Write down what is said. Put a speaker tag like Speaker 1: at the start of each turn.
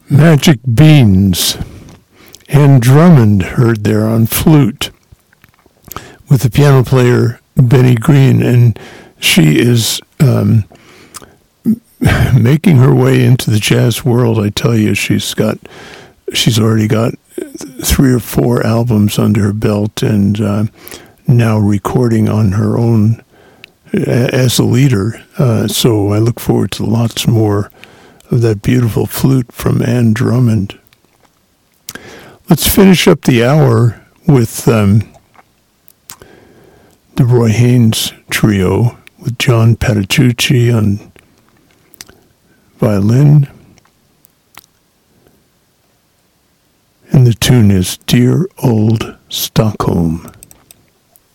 Speaker 1: Magic Beans. Anne Drummond heard there on flute with the piano player Benny Green, and she is making her way into the jazz world. I tell you, she's already got 3 or 4 albums under her belt, and now recording on her own as a leader. So I look forward to lots more of that beautiful flute from Anne Drummond. Let's finish up the hour with the Roy Haynes Trio with John Patitucci on violin. And the tune is Dear Old Stockholm.